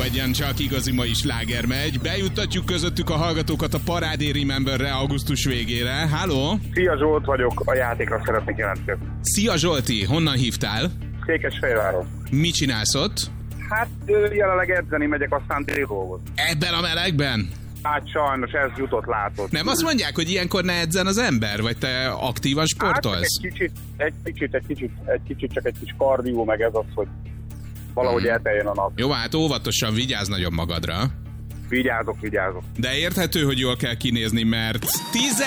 Egyen, csak igazi mai sláger megy. Bejuttatjuk közöttük a hallgatókat a Parádé Rememberre augusztus végére. Halló? Szia, Zsolt vagyok, a játékra szeretnék jelentkezni. Szia Zsolti, honnan hívtál? Székesfehérváron. Mit csinálsz ott? Hát jelenleg edzeni megyek, aztán dolgozni. Ebben a melegben? Hát sajnos ez jutott, látod. Nem azt mondják, hogy ilyenkor ne edzen az ember, vagy te aktívan sportolsz? Hát egy kicsit, csak egy kis kardió, meg ez az, hogy valahogy elteljön a nap. Jó, hát óvatosan vigyázz nagyon magadra. Vigyázok. De érthető, hogy jól kell kinézni, mert 10.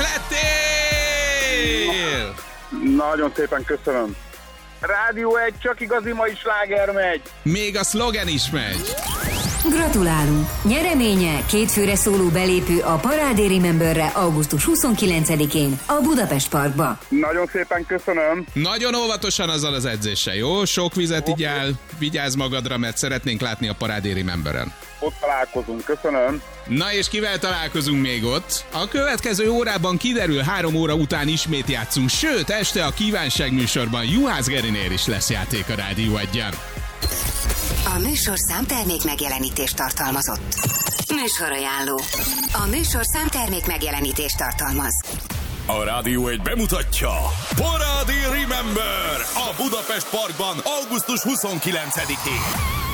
lettél! Nagyon szépen köszönöm. Rádió 1, csak igazi mai sláger megy. Még a szlogen is megy. Gratulálunk! Nyereménye 2 főre szóló belépő a Parádé Rememberre augusztus 29-én a Budapest Parkba. Nagyon szépen köszönöm. Nagyon óvatosan azzal az edzéssel, jó? Sok vizet igyál, vigyázz magadra, mert szeretnénk látni a Parádé Rememberen. Ott találkozunk, köszönöm. Na és kivel találkozunk még ott? A következő órában kiderül, 3 óra után ismét játszunk, sőt, este a kívánságműsorban Juhász Gerinél is lesz játék a Rádió Egyen. A műsorszám termék megjelenítést tartalmazott. Műsorajánló. A műsorszám termék megjelenítést tartalmaz. A Rádió 1 bemutatja Parádé Remember a Budapest Parkban augusztus 29-én.